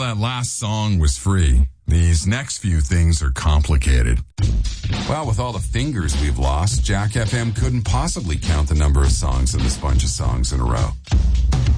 that last song was free, these next few things are complicated. Well, with all the fingers we've lost, Jack FM couldn't possibly count the number of songs in this bunch of songs in a row.